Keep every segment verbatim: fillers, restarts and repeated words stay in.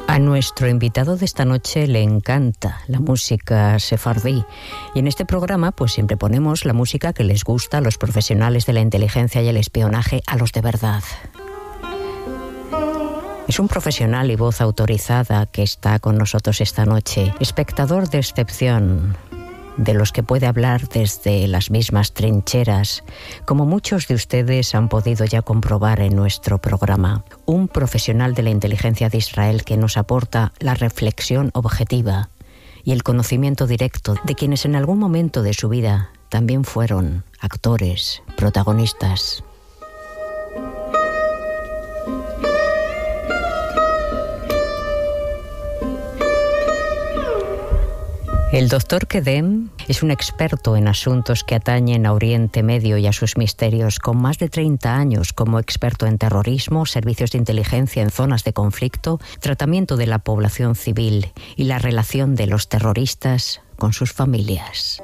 A nuestro invitado de esta noche le encanta la música sefardí y en este programa pues siempre ponemos la música que les gusta a los profesionales de la inteligencia y el espionaje, a los de verdad. Es un profesional y voz autorizada que está con nosotros esta noche, espectador de excepción, de los que puede hablar desde las mismas trincheras, como muchos de ustedes han podido ya comprobar en nuestro programa. Un profesional de la inteligencia de Israel que nos aporta la reflexión objetiva y el conocimiento directo de quienes en algún momento de su vida también fueron actores, protagonistas. El doctor Kedem es un experto en asuntos que atañen a Oriente Medio y a sus misterios, con más de treinta años como experto en terrorismo, servicios de inteligencia en zonas de conflicto, tratamiento de la población civil y la relación de los terroristas con sus familias.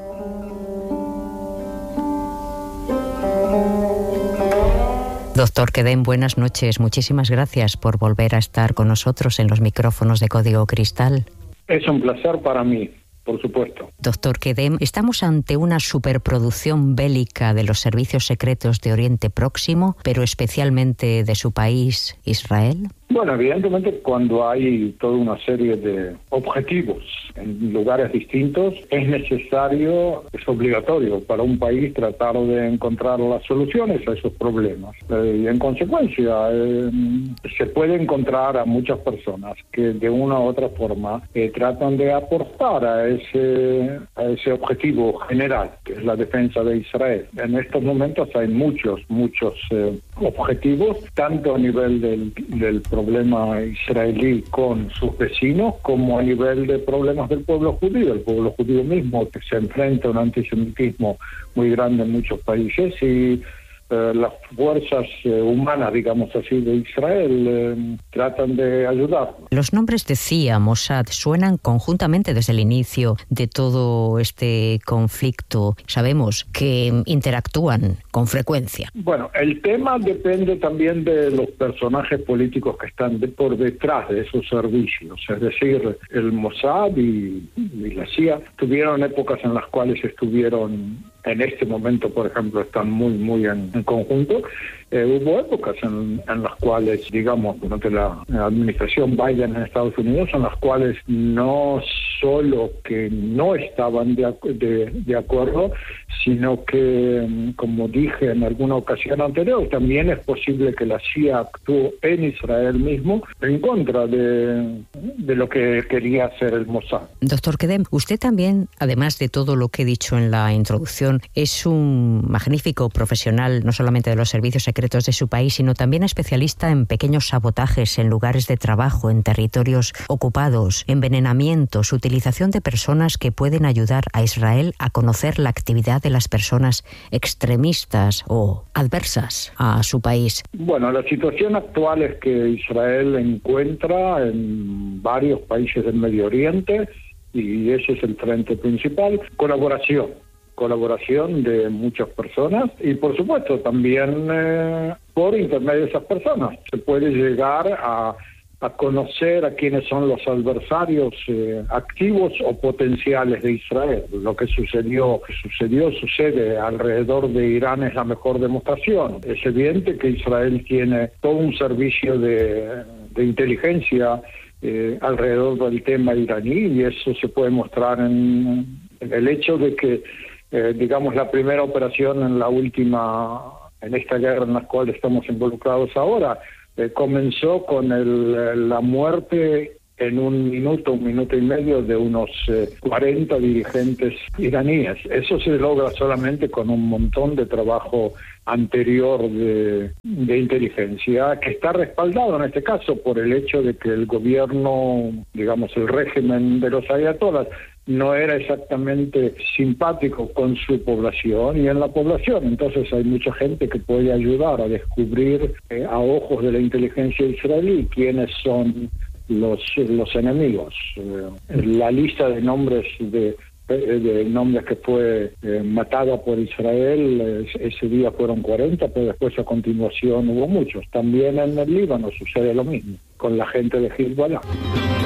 Doctor Kedem, buenas noches. Muchísimas gracias por volver a estar con nosotros en los micrófonos de Código Cristal. Es un placer para mí. Por supuesto. Doctor Kedem, ¿estamos ante una superproducción bélica de los servicios secretos de Oriente Próximo, pero especialmente de su país, Israel? Bueno, evidentemente cuando hay toda una serie de objetivos en lugares distintos, es necesario, es obligatorio para un país tratar de encontrar las soluciones a esos problemas. Eh, y en consecuencia, eh, se puede encontrar a muchas personas que de una u otra forma eh, tratan de aportar a ese, a ese objetivo general, que es la defensa de Israel. En estos momentos hay muchos, muchos eh, objetivos, tanto a nivel del, del problema israelí con sus vecinos, como a nivel de problemas del pueblo judío, el pueblo judío mismo que se enfrenta a un antisemitismo muy grande en muchos países y eh, las fuerzas eh, humanas, digamos así, de Israel eh, tratan de ayudar. Los nombres de C I A, Mossad, suenan conjuntamente desde el inicio de todo este conflicto. Sabemos que interactúan con frecuencia. Bueno, el tema depende también de los personajes políticos que están de, por detrás de esos servicios. Es decir, el Mossad y, y la C I A tuvieron épocas en las cuales estuvieron, en este momento, por ejemplo, están muy, muy en, en conjunto. Eh, hubo épocas en, en las cuales, digamos, durante la administración Biden en Estados Unidos, en las cuales no solo que no estaban de, de, de acuerdo, sino que, como dije en alguna ocasión anterior, también es posible que la C I A actuó en Israel mismo en contra de, de lo que quería hacer el Mossad. Doctor Kedem, usted también, además de todo lo que he dicho en la introducción, es un magnífico profesional, no solamente de los servicios secretos de su país, sino también especialista en pequeños sabotajes en lugares de trabajo, en territorios ocupados, envenenamientos, utilización de personas que pueden ayudar a Israel a conocer la actividad de las personas extremistas o adversas a su país. Bueno, la situación actual es que Israel encuentra en varios países del Medio Oriente, y ese es el frente principal, colaboración. colaboración de muchas personas y por supuesto también eh, por intermedio de esas personas se puede llegar a, a conocer a quiénes son los adversarios eh, activos o potenciales de Israel. Lo que sucedió, sucedió, sucede alrededor de Irán es la mejor demostración. Es evidente que Israel tiene todo un servicio de, de inteligencia eh, alrededor del tema iraní y eso se puede mostrar en, en el hecho de que Eh, digamos, la primera operación en la última, en esta guerra en la cual estamos involucrados ahora, eh, comenzó con el, la muerte en un minuto, un minuto y medio de unos eh, cuarenta dirigentes iraníes. Eso se logra solamente con un montón de trabajo anterior de, de inteligencia, que está respaldado en este caso por el hecho de que el gobierno, digamos, el régimen de los ayatolás, no era exactamente simpático con su población y en la población. Entonces hay mucha gente que puede ayudar a descubrir eh, a ojos de la inteligencia israelí quiénes son los, los enemigos. Eh, la lista de nombres de de nombres que fue eh, matada por Israel, eh, ese día fueron cuarenta, pero después a continuación hubo muchos. También en el Líbano sucede lo mismo, con la gente de Hezbollah.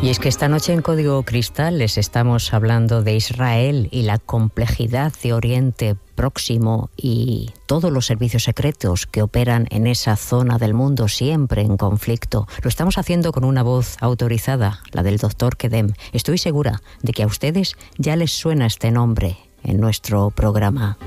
Y es que esta noche en Código Cristal les estamos hablando de Israel y la complejidad de Oriente Próximo y todos los servicios secretos que operan en esa zona del mundo siempre en conflicto. Lo estamos haciendo con una voz autorizada, la del doctor Kedem. Estoy segura de que a ustedes ya les suena este nombre en nuestro programa.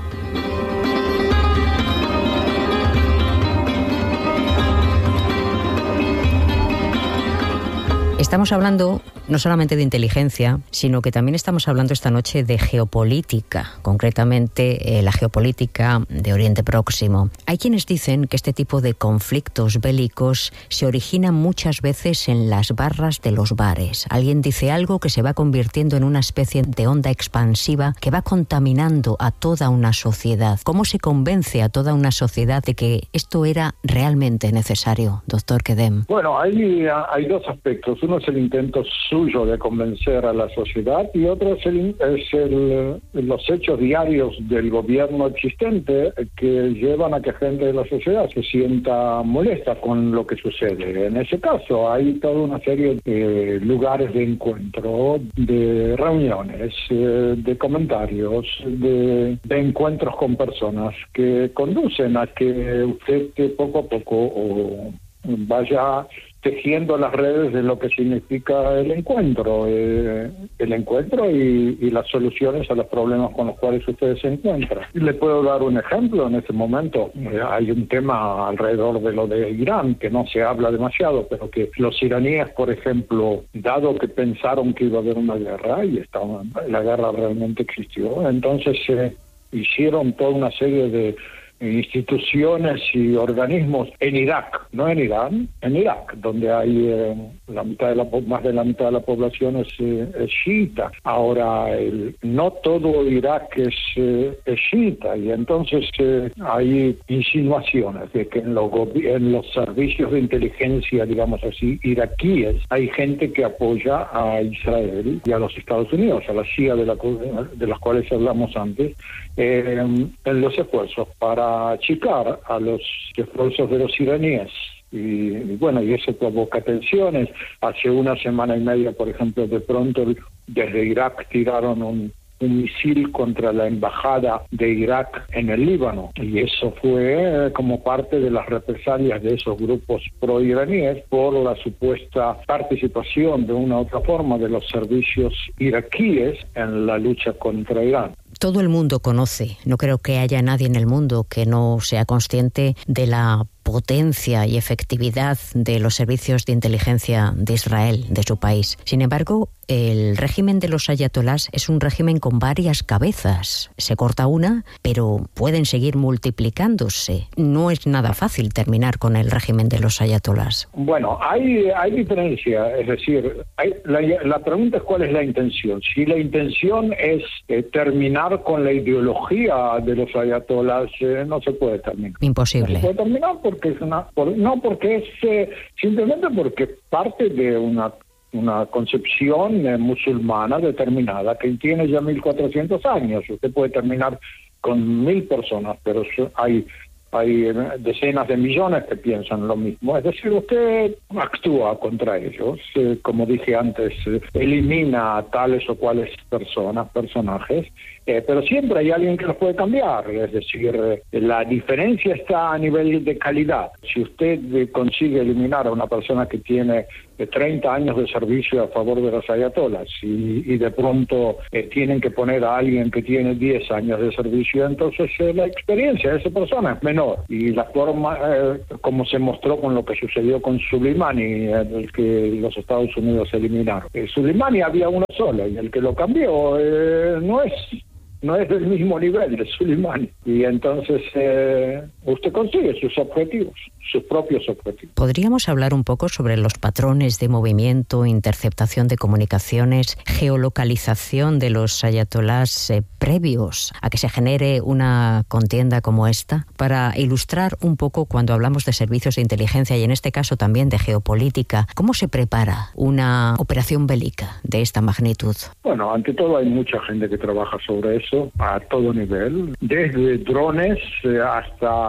Estamos hablando no solamente de inteligencia, sino que también estamos hablando esta noche de geopolítica, concretamente eh, la geopolítica de Oriente Próximo. Hay quienes dicen que este tipo de conflictos bélicos se originan muchas veces en las barras de los bares. Alguien dice algo que se va convirtiendo en una especie de onda expansiva que va contaminando a toda una sociedad. ¿Cómo se convence a toda una sociedad de que esto era realmente necesario, doctor Kedem? Bueno, hay, hay dos aspectos. Uno es el intento suyo de convencer a la sociedad y otro es, el, es el, los hechos diarios del gobierno existente que llevan a que gente de la sociedad se sienta molesta con lo que sucede. En ese caso hay toda una serie de lugares de encuentro, de reuniones, de comentarios, de, de encuentros con personas que conducen a que usted poco a poco o vaya tejiendo las redes de lo que significa el encuentro, eh, el encuentro y, y las soluciones a los problemas con los cuales ustedes se encuentran. Y le puedo dar un ejemplo en este momento. Eh, hay un tema alrededor de lo de Irán que no se habla demasiado, pero que los iraníes, por ejemplo, dado que pensaron que iba a haber una guerra y estaba, la guerra realmente existió, entonces eh, hicieron toda una serie de instituciones y organismos en Irak, no en Irán, en Irak, donde hay eh, la mitad de la más de la mitad de la población es, eh, es chiita. Ahora, el, no todo Irak es, eh, es chiita, y entonces eh, hay insinuaciones de que en los, en los servicios de inteligencia, digamos así, iraquíes, hay gente que apoya a Israel y a los Estados Unidos, a la Shia de, la, de las cuales hablamos antes, eh, en los esfuerzos para achicar a los esfuerzos de los iraníes. Y, y bueno, y eso provoca tensiones. Hace una semana y media, por ejemplo, de pronto desde Irak tiraron un, un misil contra la embajada de Irak en el Líbano, y eso fue eh, como parte de las represalias de esos grupos pro-iraníes por la supuesta participación de una u otra forma de los servicios iraquíes en la lucha contra Irán. Todo el mundo conoce, no creo que haya nadie en el mundo que no sea consciente de la potencia y efectividad de los servicios de inteligencia de Israel, de su país. Sin embargo, el régimen de los ayatolás es un régimen con varias cabezas. Se corta una, pero pueden seguir multiplicándose. No es nada fácil terminar con el régimen de los ayatolás. Bueno, hay, hay diferencia. Es decir, hay, la, la pregunta es cuál es la intención. Si la intención es eh, terminar con la ideología de los ayatolás, eh, no se puede terminar. Imposible. No se puede terminar porque es una... Por, no porque es... Eh, simplemente porque parte de una... una concepción eh, musulmana determinada que tiene ya mil cuatrocientos años. Usted puede terminar con mil personas, pero hay hay decenas de millones que piensan lo mismo. Es decir, usted actúa contra ellos, eh, como dije antes, eh, elimina a tales o cuales personas, personajes, eh, pero siempre hay alguien que los puede cambiar. Es decir, eh, la diferencia está a nivel de calidad. Si usted eh, consigue eliminar a una persona que tiene eh, treinta años de servicio a favor de los ayatolas y, y de pronto eh, tienen que poner a alguien que tiene diez años de servicio, entonces eh, la experiencia de esa persona es menor. Y la forma, eh, como se mostró con lo que sucedió con Soleimani, eh, el que los Estados Unidos eliminaron. Eh, Soleimani había uno solo y el que lo cambió eh, no es no es del mismo nivel de Soleimani. Y entonces eh, usted consigue sus objetivos, sus propios objetivos. ¿Podríamos hablar un poco sobre los patrones de movimiento, interceptación de comunicaciones, geolocalización de los ayatolás eh, previos a que se genere una contienda como esta? Para ilustrar un poco cuando hablamos de servicios de inteligencia y en este caso también de geopolítica, ¿cómo se prepara una operación bélica de esta magnitud? Bueno, ante todo hay mucha gente que trabaja sobre eso a todo nivel, desde drones eh, hasta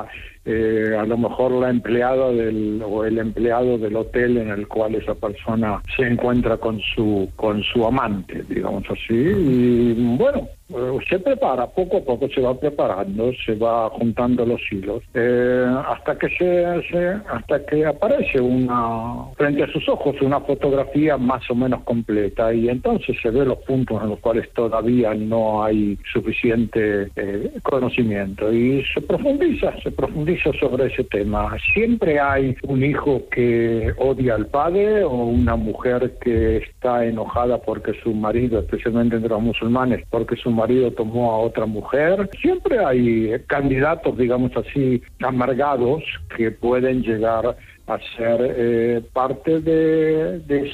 eh, a lo mejor la empleada del o el empleado del hotel en el cual esa persona se encuentra con su con su amante, digamos así, y bueno, se prepara, poco a poco se va preparando, se va juntando los hilos, eh, hasta que se, se hasta que aparece una frente a sus ojos una fotografía más o menos completa, y entonces se ve los puntos en los cuales todavía no hay suficiente eh, conocimiento, y se profundiza, se profundiza sobre ese tema. Siempre hay un hijo que odia al padre, o una mujer que está enojada porque su marido, especialmente entre los musulmanes, porque su marido tomó a otra mujer. Siempre hay candidatos, digamos así, amargados, que pueden llegar a ser eh, parte de, de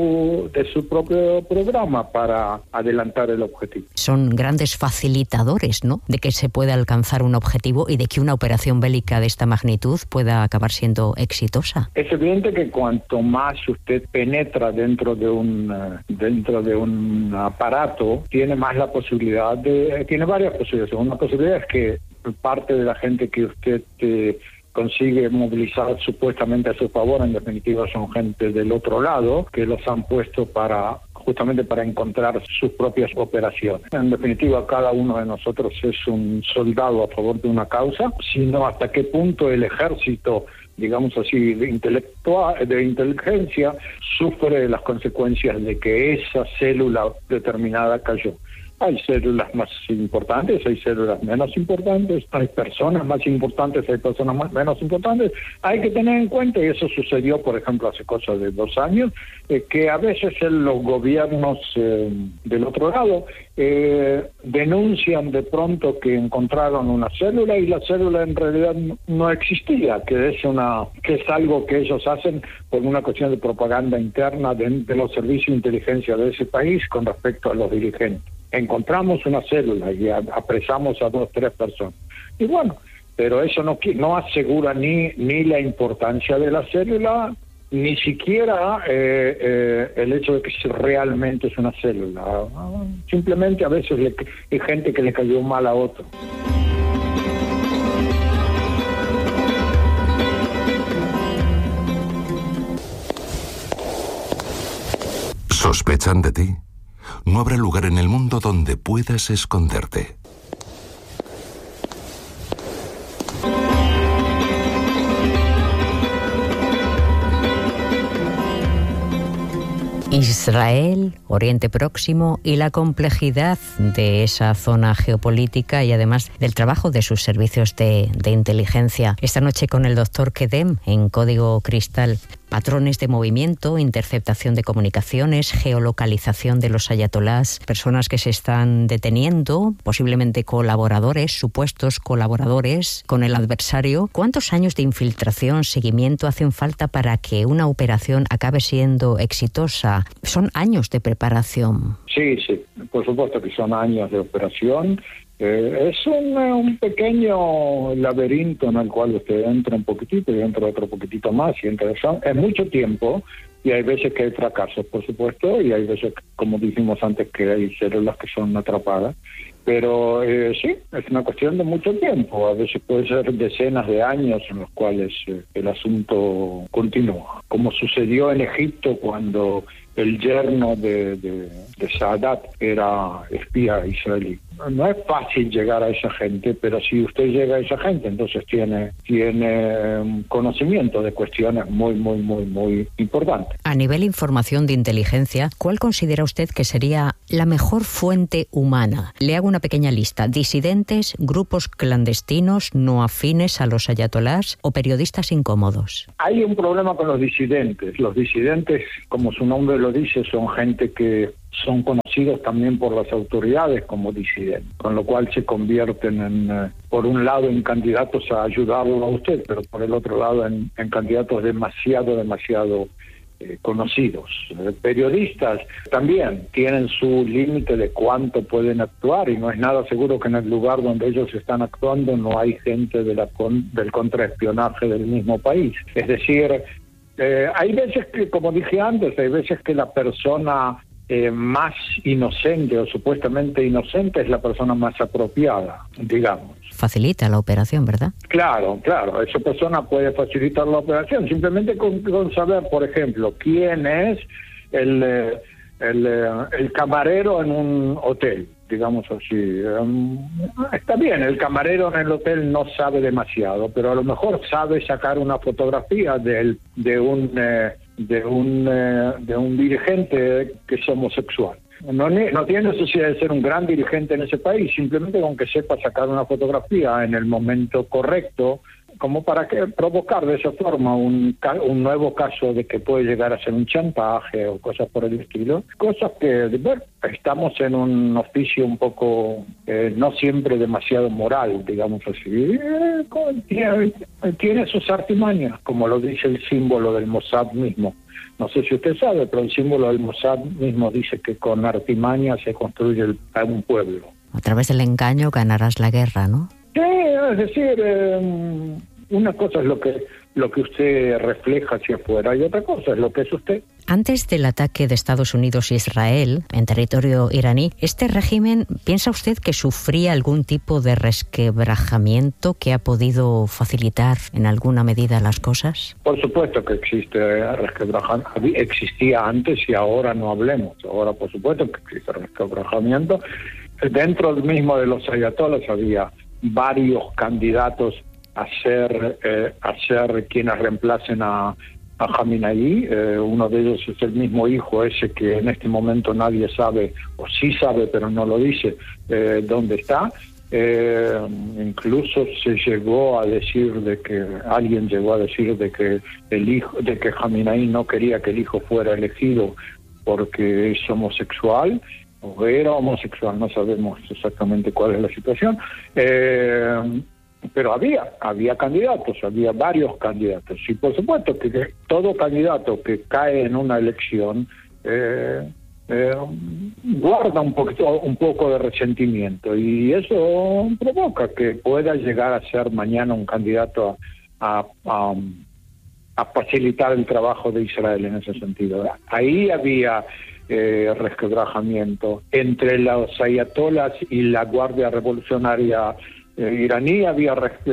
su de su propio programa para adelantar el objetivo. Son grandes facilitadores, ¿no?, de que se pueda alcanzar un objetivo y de que una operación bélica de esta magnitud pueda acabar siendo exitosa. Es evidente que cuanto más usted penetra dentro de un dentro de un aparato, tiene más la posibilidad de tiene varias posibilidades. Una posibilidad es que parte de la gente que usted eh, consigue movilizar supuestamente a su favor, en definitiva son gente del otro lado, que los han puesto para justamente para encontrar sus propias operaciones. En definitiva, cada uno de nosotros es un soldado a favor de una causa, sino hasta qué punto el ejército, digamos así, de, intelectual, de inteligencia, sufre las consecuencias de que esa célula determinada cayó. Hay células más importantes, hay células menos importantes, hay personas más importantes, hay personas más, menos importantes. Hay que tener en cuenta, y eso sucedió, por ejemplo, hace cosa de dos años, eh, que a veces en los gobiernos eh, del otro lado eh, denuncian de pronto que encontraron una célula y la célula en realidad no existía, que es una que es algo que ellos hacen por una cuestión de propaganda interna de, de los servicios de inteligencia de ese país con respecto a los dirigentes. Encontramos una célula y apresamos a dos, tres personas. Y bueno, pero eso no, no asegura ni, ni la importancia de la célula, ni siquiera eh, eh, el hecho de que realmente es una célula. Simplemente a veces le, hay gente que le cayó mal a otro. ¿Sospechan de ti? No habrá lugar en el mundo donde puedas esconderte. Israel, Oriente Próximo y la complejidad de esa zona geopolítica y además del trabajo de sus servicios de, de inteligencia. Esta noche con el doctor Kedem en Código Cristal. Patrones de movimiento, interceptación de comunicaciones, geolocalización de los ayatolás, personas que se están deteniendo, posiblemente colaboradores, supuestos colaboradores con el adversario. ¿Cuántos años de infiltración, seguimiento hacen falta para que una operación acabe siendo exitosa? Son años de preparación. Sí, sí, por supuesto que son años de operación. Eh, es un, un pequeño laberinto en el cual usted entra un poquitito y entra otro poquitito más y entra eso. Es mucho tiempo y hay veces que hay fracasos, por supuesto, y hay veces, como dijimos antes, que hay células que son atrapadas. Pero eh, sí, es una cuestión de mucho tiempo. A veces puede ser decenas de años en los cuales eh, el asunto continúa. Como sucedió en Egipto cuando el yerno de, de, de Sadat era espía israelí. No es fácil llegar a esa gente, pero si usted llega a esa gente, entonces tiene, tiene conocimiento de cuestiones muy, muy, muy, muy importantes. A nivel información de inteligencia, ¿cuál considera usted que sería la mejor fuente humana? Le hago una pequeña lista. ¿Disidentes, grupos clandestinos no afines a los ayatolás o periodistas incómodos? Hay un problema con los disidentes. Los disidentes, como su nombre lo dice, son gente que son conocidos también por las autoridades como disidentes, con lo cual se convierten en, eh, por un lado, en candidatos a ayudarlo a usted, pero por el otro lado en, en candidatos demasiado, demasiado eh, conocidos. Eh, periodistas también tienen su límite de cuánto pueden actuar y no es nada seguro que en el lugar donde ellos están actuando no hay gente de la con, del contraespionaje del mismo país. Es decir, eh, hay veces que, como dije antes, hay veces que la persona eh, más inocente o supuestamente inocente es la persona más apropiada, digamos. Facilita la operación, ¿verdad? Claro, claro, esa persona puede facilitar la operación, simplemente con, con saber, por ejemplo, quién es el, el, el camarero en un hotel, digamos así. Um, está bien, el camarero en el hotel no sabe demasiado, pero a lo mejor sabe sacar una fotografía de, de un eh, de un eh, de un dirigente que es homosexual. No, no tiene necesidad de ser un gran dirigente en ese país, simplemente con que sepa sacar una fotografía en el momento correcto, como para que provocar de esa forma un, un nuevo caso de que puede llegar a ser un chantaje o cosas por el estilo. Cosas que, bueno, estamos en un oficio un poco, eh, no siempre demasiado moral, digamos así. Eh, tiene, tiene sus artimañas, como lo dice el símbolo del Mossad mismo. No sé si usted sabe, pero el símbolo del Mossad mismo dice que con artimaña se construye el, un pueblo. A través del engaño ganarás la guerra, ¿no? Sí, es decir, eh, una cosa es lo que lo que usted refleja hacia afuera y otra cosa es lo que es usted. Antes del ataque de Estados Unidos a Israel en territorio iraní, ¿este régimen piensa usted que sufría algún tipo de resquebrajamiento que ha podido facilitar en alguna medida las cosas? Por supuesto que existe resquebrajamiento, existía antes y ahora no hablemos. Ahora por supuesto que existe resquebrajamiento. Dentro mismo de los ayatolas había varios candidatos a ser, eh, a ser quienes reemplacen a, a Khamenei. Eh, uno de ellos es el mismo hijo ese que en este momento nadie sabe, o sí sabe pero no lo dice, eh, dónde está. Eh, incluso se llegó a decir de que, alguien llegó a decir de que el hijo, de que Khamenei no quería que el hijo fuera elegido porque es homosexual, o era homosexual, no sabemos exactamente cuál es la situación. Eh, Pero había, había candidatos, había varios candidatos. Y por supuesto que, que todo candidato que cae en una elección eh, eh, guarda un poquito, un poco de resentimiento. Y eso provoca que pueda llegar a ser mañana un candidato a, a, a facilitar el trabajo de Israel en ese sentido. Ahí había eh, resquebrajamiento entre los ayatolas y la Guardia Revolucionaria Eh, iraní. Había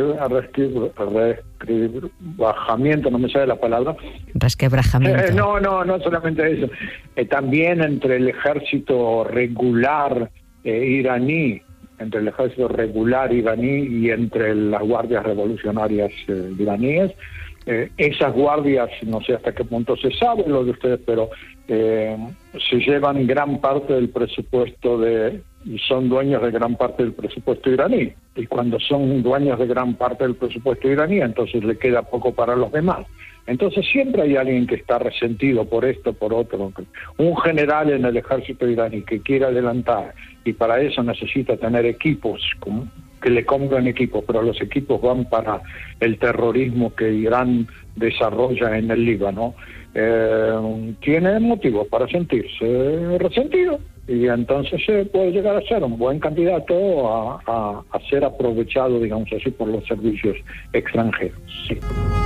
resquebrajamiento, no me sale la palabra. Resquebrajamiento. Eh, no, no, no solamente eso. Eh, también entre el ejército regular eh, iraní, entre el ejército regular iraní y entre las guardias revolucionarias eh, iraníes. Eh, esas guardias, no sé hasta qué punto se sabe lo de ustedes, pero eh, se llevan gran parte del presupuesto de y son dueños de gran parte del presupuesto iraní. Y cuando son dueños de gran parte del presupuesto iraní, entonces le queda poco para los demás. Entonces siempre hay alguien que está resentido por esto, por otro. Un general en el ejército iraní que quiere adelantar y para eso necesita tener equipos como que le compran equipos, pero los equipos van para el terrorismo que Irán desarrolla en el Líbano, eh, tiene motivos para sentirse resentido. Y entonces eh, puede llegar a ser un buen candidato a, a, a ser aprovechado, digamos así, por los servicios extranjeros. Sí.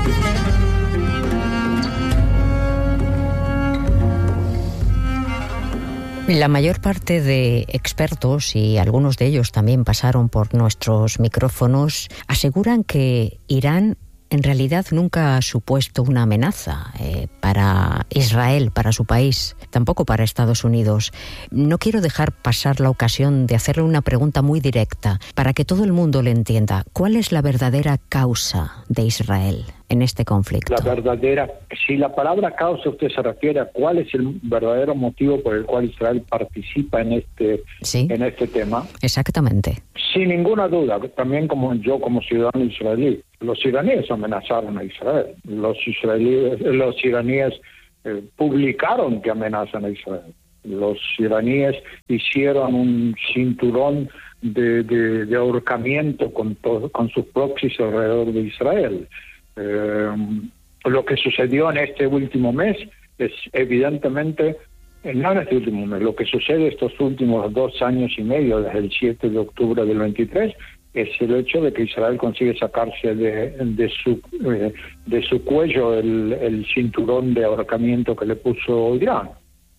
La mayor parte de expertos, y algunos de ellos también pasaron por nuestros micrófonos, aseguran que Irán en realidad nunca ha supuesto una amenaza eh, para Israel, para su país, tampoco para Estados Unidos. No quiero dejar pasar la ocasión de hacerle una pregunta muy directa para que todo el mundo le entienda. ¿Cuál es la verdadera causa de Israel en este conflicto? La verdadera, si la palabra causa usted se refiere a cuál es el verdadero motivo por el cual Israel participa en este, sí, en este tema. Exactamente. Sin ninguna duda, también como yo como ciudadano israelí, los iraníes amenazaron a Israel. Los israelíes, los iraníes eh, publicaron que amenazan a Israel. Los iraníes hicieron un cinturón de, de, de ahorcamiento con, todo, con sus proxies alrededor de Israel. Eh, lo que sucedió en este último mes es evidentemente, no en este último mes, lo que sucede estos últimos dos años y medio, desde el siete de octubre del veintitrés, es el hecho de que Israel consigue sacarse de, de, su, eh, de su cuello el, el cinturón de ahorcamiento que le puso Irán.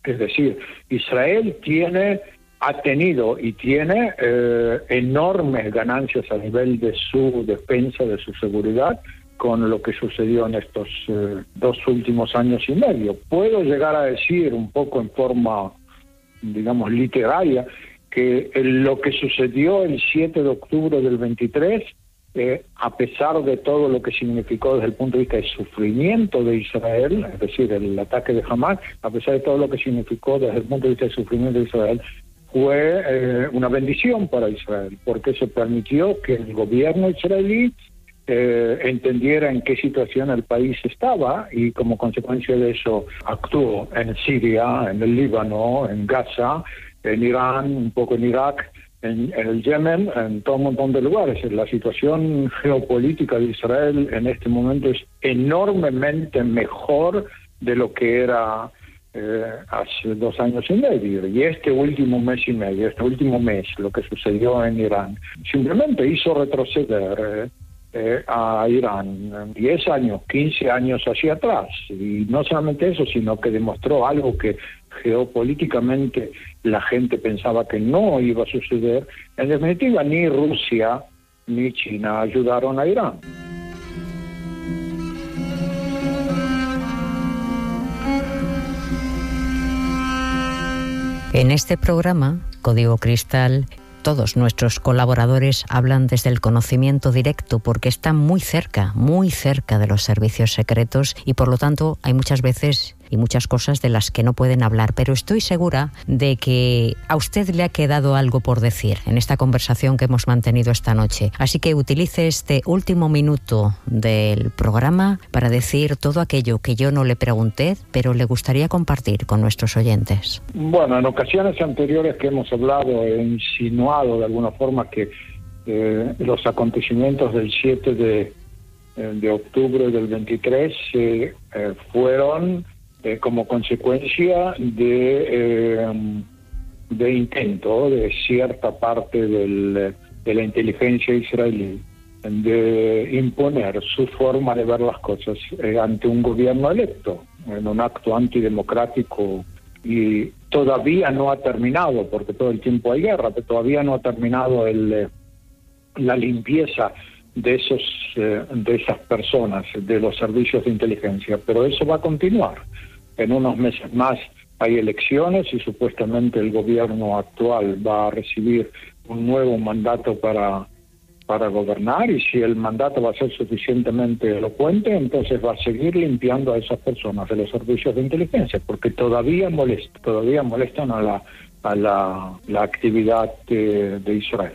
Es decir, Israel tiene, ha tenido y tiene eh, enormes ganancias a nivel de su defensa, de su seguridad, con lo que sucedió en estos eh, dos últimos años y medio. Puedo llegar a decir un poco en forma, digamos, literaria, que lo que sucedió el siete de octubre del veintitrés, eh, a pesar de todo lo que significó desde el punto de vista del sufrimiento de Israel, es decir, el ataque de Hamas, a pesar de todo lo que significó desde el punto de vista del sufrimiento de Israel, fue eh, una bendición para Israel, porque se permitió que el gobierno israelí Eh, entendiera en qué situación el país estaba y como consecuencia de eso actuó en Siria, en el Líbano, en Gaza, en Irán, un poco en Irak, en, en el Yemen, en todo un montón de lugares. La situación geopolítica de Israel en este momento es enormemente mejor de lo que era eh, hace dos años y medio. Y este último mes y medio, este último mes, lo que sucedió en Irán, simplemente hizo retroceder eh, Eh, a Irán diez años, quince años hacia atrás, y no solamente eso, sino que demostró algo que geopolíticamente la gente pensaba que no iba a suceder. En definitiva, ni Rusia ni China ayudaron a Irán. En este programa, Código Cristal, todos nuestros colaboradores hablan desde el conocimiento directo porque están muy cerca, muy cerca de los servicios secretos y por lo tanto hay muchas veces y muchas cosas de las que no pueden hablar, pero estoy segura de que a usted le ha quedado algo por decir en esta conversación que hemos mantenido esta noche. Así que utilice este último minuto del programa para decir todo aquello que yo no le pregunté, pero le gustaría compartir con nuestros oyentes. Bueno, en ocasiones anteriores que hemos hablado, he insinuado de alguna forma que eh, los acontecimientos del siete de octubre del veintitrés eh, eh, fueron Eh, como consecuencia de, eh, de intento de cierta parte del, de la inteligencia israelí de imponer su forma de ver las cosas eh, ante un gobierno electo, en un acto antidemocrático, y todavía no ha terminado, porque todo el tiempo hay guerra, pero todavía no ha terminado el, la limpieza de esos eh, de esas personas, de los servicios de inteligencia, pero eso va a continuar. En unos meses más hay elecciones y supuestamente el gobierno actual va a recibir un nuevo mandato para, para gobernar, y si el mandato va a ser suficientemente elocuente, entonces va a seguir limpiando a esas personas de los servicios de inteligencia, porque todavía molesta, todavía molestan a la, a la, la actividad de, de Israel.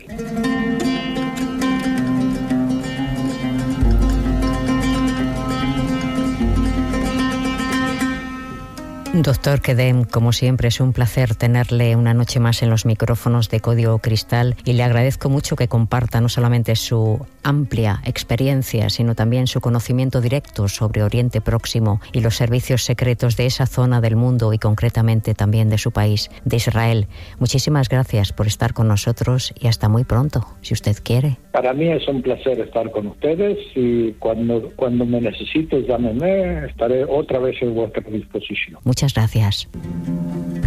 Doctor Kedem, como siempre es un placer tenerle una noche más en los micrófonos de Código Cristal y le agradezco mucho que comparta no solamente su amplia experiencia, sino también su conocimiento directo sobre Oriente Próximo y los servicios secretos de esa zona del mundo y concretamente también de su país, de Israel. Muchísimas gracias por estar con nosotros y hasta muy pronto, si usted quiere. Para mí es un placer estar con ustedes y cuando, cuando me necesite, llámeme, estaré otra vez a vuestra disposición. Muchas gracias.